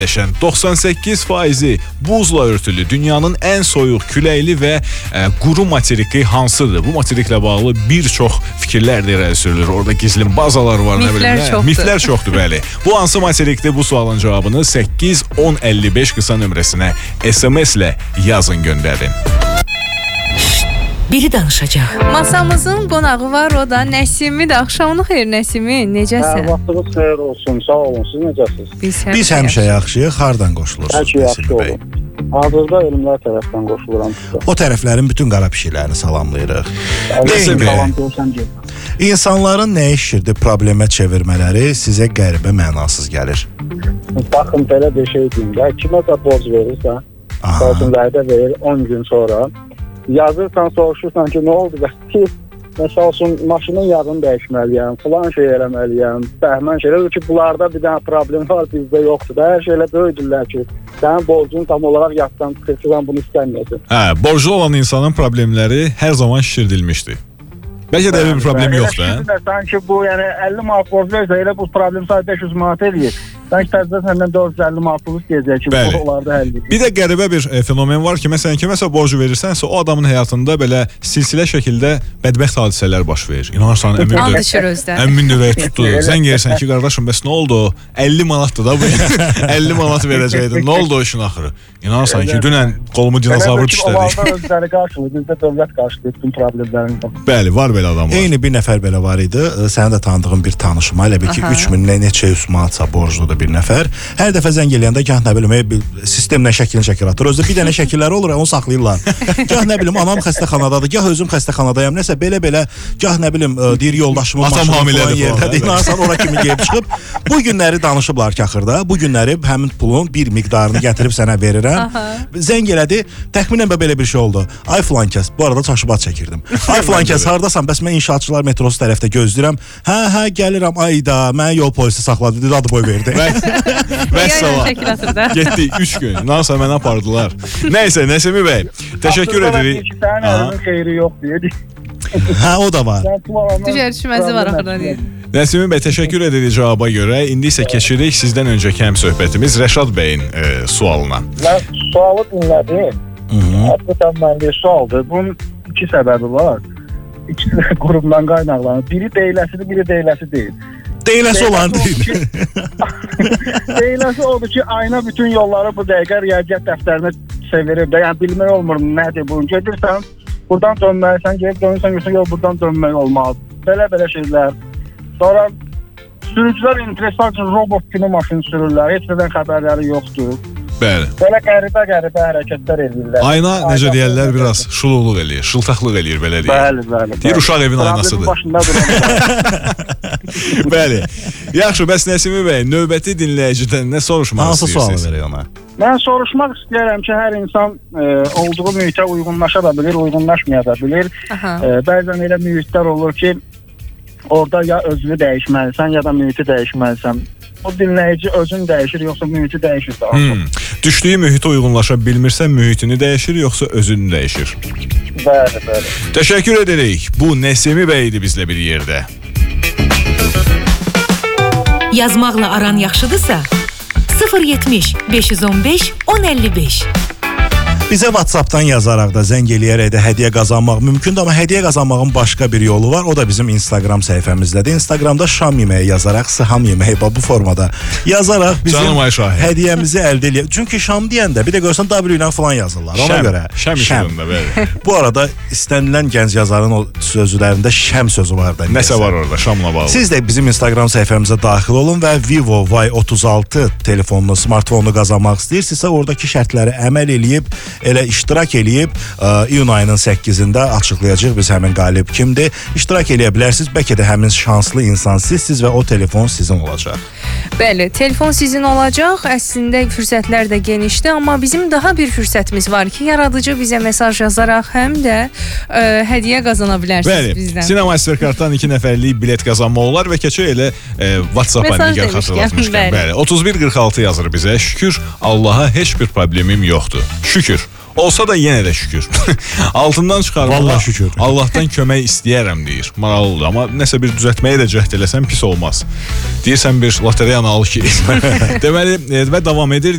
98% buzla örtülü dünyanın ən soyuq, küləkli və quru materiki hansıdır? Bu materiklə bağlı bir çox fikirlər də irəli sürülür. Orada gizli bazalar var, miflər çoxdur, bəli. Bu hansı materikdir? Bu sualın cavabını 81055 qısa nömrəsinə SMS ilə yazın, göndərin. Biri danışacaq. Masamızın qonağı var, o da Nəsimidir. Axşamınız xeyir Nəsimi, necəsən? Vaxtınız xeyir olsun, sağ olun, siz necəsiniz? Biz həmişə yaxşıyıq, hardan qoşulursunuz Nəsimi bəy? Hazırda ölümlər tərəfdən qoşuluram sizə. O tərəflərin bütün qara pişiklərini salamlayırıq. İnsanların nə işirdi problemə çevirmələri sizə qəribə mənasız gəlir? Baxın, belə bir şey deyim də, kimə də borc verirsən, borcun vədə verir 10 gün sonra, yazırsan, soruşursan ki, nə oldu ki, məsəl üçün, maşının yağını dəyişməliyəm, filan şey eləməliyəm, bəhmən şeylər, ki, bunlarda bir dənə problem var, bizdə yoxdur da, hər şeylə böyüdürlər ki, sənin borcun tam olaraq yaddan çıxırsan, bunu istəməyəsin. Borclu olan insanın problemləri hər zaman şişirdilmişdir. Bəlkə də bir problem yoxdur, hə? Sanki bu, yəni 50 manat borc verirsə, elə bu problem sadəcə 500 manat eləyir. Sanki təzədən səndən 450 manat pul istəyəcək ki, bu onlarda həll edir. Bir də qəribə bir fenomen var ki, məsələn, kiməsə borcu verirsənsə, o adamın həyatında belə silsilə şəkildə bədbəxt hadisələr baş verir. İnanırsan, əmin dörəyə tutdu. Sən gəlirsən ki, qardaşım, bəs nə oldu? 50 manatdır da bu. 50 manat verəcəkdin. Nə oldu o işin axırı? İnanırsan ki, dünən qolumu dinozavr dişlədik. Onlardan özləri qarşılıq, bizdə dövlət qarşılıq bütün problemlərin. Bəli, var belə adam var. Eyni bir nəfər belə var idi. Sənin də tanıdığın bir tanışıma, elə bir ki, 3000 neçə yüz manatsa borcludur bir nəfər. Hər dəfə zəng eləyəndə gah nə bilim, sistemlə şəklini çəkir atır. Özdə bir dənə şəkilləri olur, onu saxlayırlar. Gah nə bilim, anam xəstəxanadadır, gah özüm xəstəxanadayam. Nəsə belə, gah nə bilim, deyir yoldaşımın maşını falan yerdədir. İnanırsan, ora kimi gəlib çıxıb. Bu günləri danışıblar ki, axırda. Bu günləri həmin pulun bir miqdarını gətirib sənə verirəm. Zəng elədi, təxminən belə bir şey oldu. Ay filan kəs, bu arada çaşıbat çəkirdim. Ay filan kəs, hardasan? Bəs mən inşaatçılar metrosu tərəfdə gözləyirəm. Hə, gəlirəm, ayda, mən yol polisi saxladı, dedi, adı boy verdi. Vəssalam. Getdik 3 gün. Nasıl mənə apardılar. Nəysə, Nəsimi bəy, təşəkkür edirik. Sənin əlinin xeyri yox dedik. Hə, o da var. Düşərçməzi var axırda deyir. Nəsimi bəy, təşəkkür edirik cavaba görə. İndi isə keçirik sizdən öncəki həm söhbətimiz Rəşad bəyin sualına. Mən sualı dinlədim. Həqiqətən mən bir sualdır. Bunun 2 səbəbi var. İkisi də qurumdan qaynaqlanır. Biri deyiləsidir, biri deyiləsi deyil. Deyiləsi olan deyil. Deyiləsi odur ki, ayna bütün yolları bu dəqiqə riyaziyyat dəftərinə çevirir də. Yəni, bilmək olmur nədir bu. Gedirsən, buradan dönməlisən, gelib dönürsən, yol buradan dönmək olmaz. Belə şeylər. Sonra sürücülər interesant robot kimi maşın sürürlər. Heç birdən xəbərləri yoxdur. Bəli. Belə qəribə hərəkətlər edirlər. Ayna, necə deyərlər, biraz şuluqluq eləyir, şıltaqlıq eləyir, belə deyir. Bəli. Deyir, uşaq evin aynasıdır. Bəli. Yaxşı, bəs Nəsimi bəy, növbəti dinləyicidən nə soruşmaq istəyirsiniz? Hansı sualı verək ona? Mən soruşmaq istəyirəm ki, hər insan olduğu mühitə uyğunlaşa da bilir, uyğunlaşmaya da bilir. Bəzən elə mühitlər olur ki, orada ya özünü dəyişməlisən, ya da mühiti dəyişməlisən. O dinləyici özün dəyişir, yoxsa mühiti dəyişir daha çox. Düşdüyü mühitə uyğunlaşa bilmirsə, mühitini dəyişir, yoxsa özünü dəyişir? Bəli. Təşəkkür edirik. Bu Nəsimi bəy idi bizlə bir yerdə. Yazmaqla aran yaxşıdırsa 070 515 1055. Bizə WhatsApp-dan yazaraq da, zəng eləyərək də hədiyyə qazanmaq mümkündür, amma hədiyyə qazanmağın başqa bir yolu var. O da bizim Instagram səhifəmizdədir. Instagramda şam yeməyi yazaraq, səham yeməyi bu formada yazaraq bizim hədiyyəmizi əldə eləyək. Çünki şam deyəndə bir də görsən W ilə falan yazırlar. Ona görə şəm. Bu arada istənilən gənc yazarın o sözlərində şəm sözü var da. Nəsə var orada şamla bağlı. Siz də bizim Instagram səhifəmizə daxil olun və Vivo Y36 telefonunu, smartfonunu qazanmaq istəyirsinizsə, oradakı şərtləri əməl eləyib, elə iştirak eləyib, iyun ayının 8-də açıqlayacaq biz həmin qalib kimdir. İştirak eləyə bilərsiniz, bəlkə də həmin şanslı insan sizsiniz və o telefon sizin olacaq. Bəli, telefon sizin olacaq. Əslində fürsətlər də genişdir, amma bizim daha bir fürsətimiz var ki, yaradıcı bizə mesaj yazaraq həm də hədiyyə qazana bilərsiniz bizdən. Bəli, Sinema Mastercard-dan 2 nəfərlik bilet qazanma olar və keçək elə WhatsApp-a nigar xatırlatmışkən. Bəli, 3146 yazır bizə. Şükür Allaha heç bir problemim yoxdur. Şükür. Olsa da yenə də şükür. Altından çıxarmağa Allahdan kömək istəyərəm deyir. Maraqlıdır, amma nəsə bir düzəltməyə də cəhd eləsən pis olmaz. Deyirsən bir lotereyanı al ki. Deməli, və davam edir.